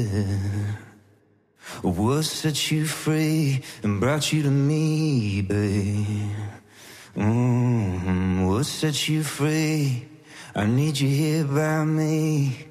What set you free and brought you to me, babe? What set you free? I need you here by me.